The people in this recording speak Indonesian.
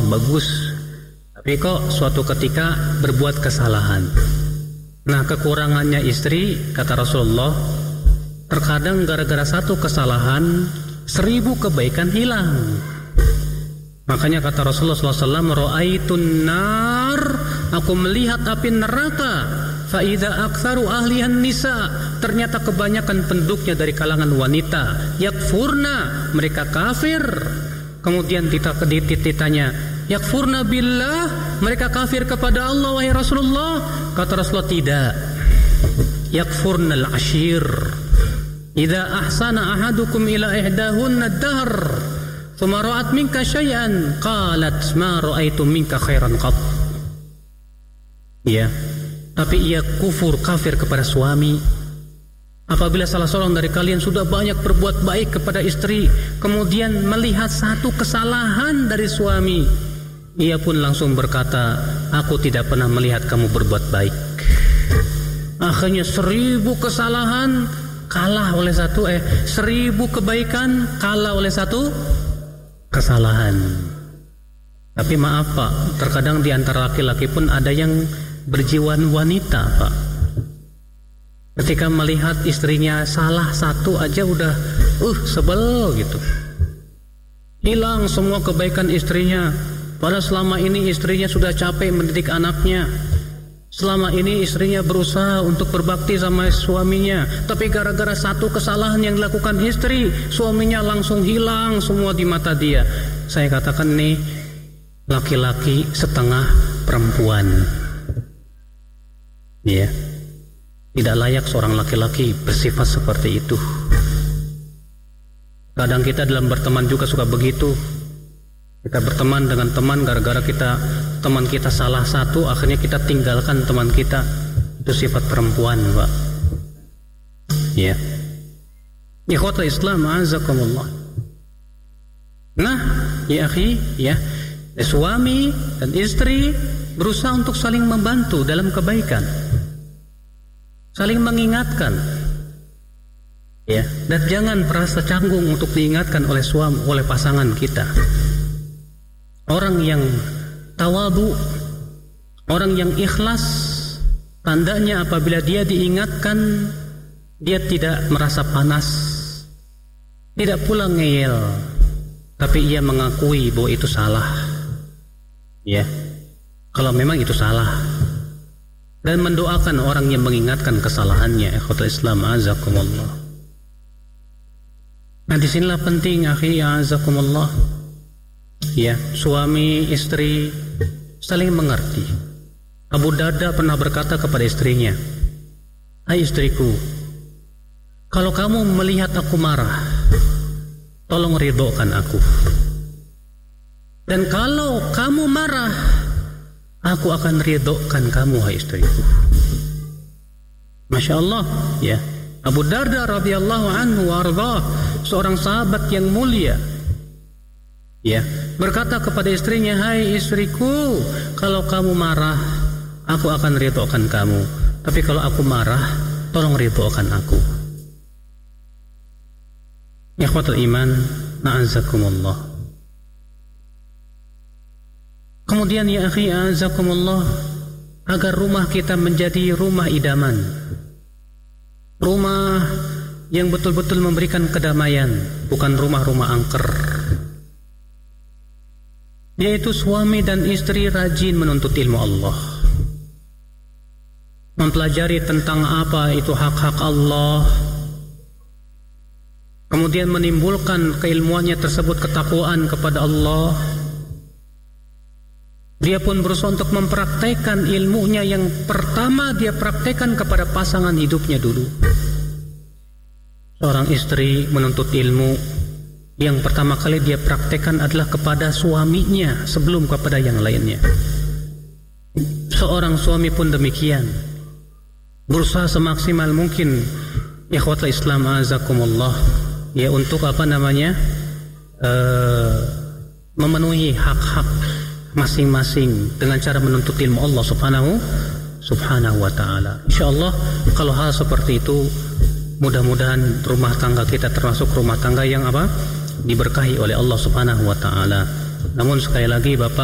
bagus, tapi kok suatu ketika berbuat kesalahan. Nah, kekurangannya istri, kata Rasulullah, terkadang gara-gara satu kesalahan 1000 kebaikan hilang. Makanya kata Rasulullah SAW, ra'aitun nar, aku melihat api neraka, fa idza aktsaru ahlihan nisa, ternyata kebanyakan penduduknya dari kalangan wanita, yakfurna, mereka kafir. Kemudian ditanya, yakfurna billah, mereka kafir kepada Allah wahai Rasulullah. Kata Rasulullah, tidak, yakfurnal ashir. Idza ahsana ahadukum ila ihdahunna ad-dahr thumma ra'at minka syai'an qalat ma ra'aitu minka khairan qat. Ya, tapi ia kafir kepada suami. Apabila salah seorang dari kalian sudah banyak berbuat baik kepada istri, kemudian melihat satu kesalahan dari suami, ia pun langsung berkata, aku tidak pernah melihat kamu berbuat baik. Akhirnya 1000 kesalahan kalah oleh 1000 kebaikan kalah oleh 1 kesalahan. Tapi maaf Pak, terkadang di antara laki-laki pun ada yang berjiwa wanita Pak. Ketika melihat istrinya salah satu aja udah sebel gitu. Hilang semua kebaikan istrinya. Padahal selama ini istrinya sudah capek mendidik anaknya. Selama ini istrinya berusaha untuk berbakti sama suaminya, tapi gara-gara satu kesalahan yang dilakukan istri, suaminya langsung hilang semua di mata dia. Saya katakan nih, laki-laki setengah perempuan. Ya, tidak layak seorang laki-laki bersifat seperti itu. Kadang kita dalam berteman juga suka begitu. Kita berteman dengan teman, gara-gara teman kita salah satu, akhirnya kita tinggalkan teman kita. Itu sifat perempuan Pak. Ya, ikhwatul Islam a'azakumullah. Nah ya akhi, ya, suami dan istri berusaha untuk saling membantu dalam kebaikan, saling mengingatkan, ya, dan jangan merasa canggung untuk diingatkan oleh suami, oleh pasangan kita. Orang yang tawadu, orang yang ikhlas, tandanya apabila dia diingatkan, dia tidak merasa panas, tidak pula ngeyel, tapi ia mengakui bahwa itu salah. Ya, kalau memang itu salah, dan mendoakan orang yang mengingatkan kesalahannya. Ikhwatul Islam azakumullah. Nah, disinilah penting akhi azakumullah. Ya, suami istri saling mengerti. Abu Darda pernah berkata kepada istrinya, hai istriku, kalau kamu melihat aku marah, tolong ridhokan aku. Dan kalau kamu marah, aku akan ridhokan kamu, hai istriku. Masya Allah, ya. Abu Darda radhiyallahu anhu warḍah, seorang sahabat yang mulia, ya, berkata kepada istrinya, hai istriku, kalau kamu marah, aku akan ridhokan kamu. Tapi kalau aku marah, tolong ridhokan aku. Ikhwatul iman, na'azakumullah. Kemudian ya akhi a'azakumullah, agar rumah kita menjadi rumah idaman, rumah yang betul-betul memberikan kedamaian, bukan rumah-rumah angker, yaitu suami dan istri rajin menuntut ilmu Allah, mempelajari tentang apa itu hak-hak Allah, kemudian menimbulkan keilmuannya tersebut ketakwaan kepada Allah. Dia pun berusaha untuk mempraktekkan ilmunya yang pertama dia praktekkan kepada pasangan hidupnya dulu. Seorang istri menuntut ilmu, yang pertama kali dia praktekkan adalah kepada suaminya sebelum kepada yang lainnya. Seorang suami pun demikian, berusaha semaksimal mungkin, ikhwatul Islam azakumullah, ya, untuk memenuhi hak-hak masing-masing dengan cara menuntut ilmu Allah subhanahu wa ta'ala. InsyaAllah kalau hal seperti itu, mudah-mudahan rumah tangga kita termasuk rumah tangga yang diberkahi oleh Allah subhanahu wa ta'ala. Namun sekali lagi Bapak